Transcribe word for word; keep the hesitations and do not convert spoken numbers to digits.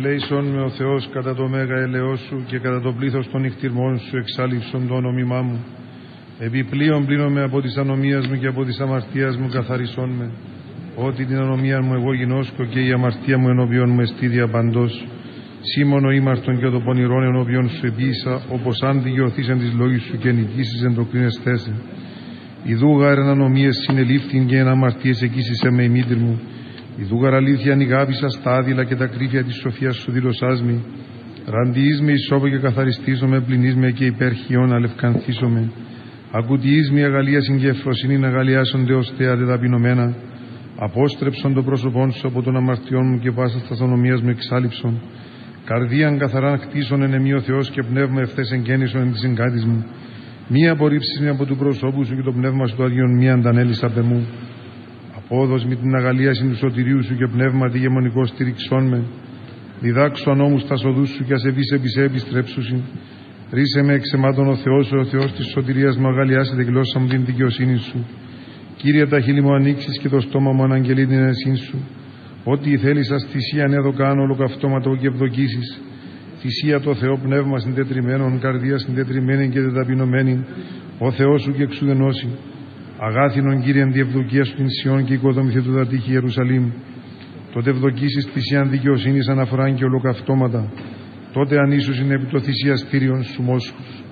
Ελέησον με ο Θεός κατά το μέγα ελεός σου και κατά το πλήθος των νυχτηρμών σου εξάλληψον το όνομά μου. Επιπλέον πλύνομαι από της ανομίας μου και από της αμαρτίας μου καθαρισόν με. Ότι την ανομία μου εγώ γινώσκω και η αμαρτία μου ενώπιον μου εστί διαπαντός. Σήμωνο ήμαρτον και το πονηρόν ενώπιον σου επίησα, όπως αν δικαιωθείς εν της λόγης σου και νικήσεις εν το κρίνεσθέσαι. Ιδούγαρ εν ανομίες συνελήφθην και εν αμαρτίες εκείσισε με η μήτρ μου. Ιδούγαρ αλήθεια νιγάπησα στα άδειλα και τα κρύφια της σοφίας σου δήλωσάς μη. Ραντιείς με ισόβο και καθαριστήσομαι, πλυνείς με και υπέρχιον αλευκανθήσομαι. Ακουτιείς με αγαλίασιν και ευφροσύνην αγαλιάσονται ως θέα τεταπεινωμένα. Απόστρεψον το πρόσωπόν σου από των αμαρτιών μου και πάσα στα ανομίας μου εξάλληψον. Καρδίαν καθαράν χτίσον εν εμεί ο Θεός και πνεύμα ευθές εγκαίνησον εν της εγκάτης μου. Μη απορρίψεις με από του προσώπου σου και το πνεύμα σου το Άγιον μη αντανέλεις απ' εμού. Απόδος με την αγαλίαση του σωτηρίου σου και πνεύμα τη γεμονικό στηριξών με. Διδάξου ανώμους τα σοδούς σου και ασεβείς επί σε επιστρέψουσιν. Ρίσε με εξαιμάτων ο Θεός σου, ο Θεός της σωτηρίας μου αγαλιάσε τη γλώσσα μου την δικαιοσύνη σου. Κύριε, τα χείλη μου ανοίξεις και το στόμα μου αναγγελεί την ενεσύν σου. Ό,τι θέλεις ας θυσίαν εδώ κάνω ολοκαυτώματο και ευδοκίσεις. Θυσία το Θεό πνεύμα συντετριμένον, καρδία συντετριμένη και τεταπεινωμένη, ο Θεός σου και εξουδενώσει. Αγάθινον Κύριε εν διευδοκία σου την Σιών και οικοδομηθεί του δατύχη Ιερουσαλήμ. Τότε ευδοκίσεις θυσίαν δικαιοσύνης αναφοράν και ολοκαυτώματα. Τότε ανήσουσιν επί το θυσιαστήριον σου μόσχους.